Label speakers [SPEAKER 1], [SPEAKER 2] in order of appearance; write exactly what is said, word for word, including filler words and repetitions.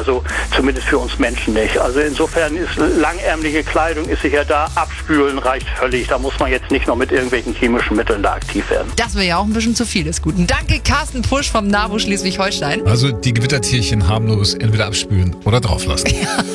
[SPEAKER 1] Also zumindest für uns Menschen nicht. Also insofern ist langärmliche Kleidung ist sicher da. Abspülen reicht völlig. Da muss man jetzt nicht noch mit irgendwelchen chemischen Mitteln da aktiv werden.
[SPEAKER 2] Das wäre ja auch ein bisschen zu viel des Guten. Danke, Carsten Pusch vom NABU Schleswig-Holstein.
[SPEAKER 3] Also die Gewittertierchen harmlos entweder abspülen oder drauflassen.
[SPEAKER 2] Ja.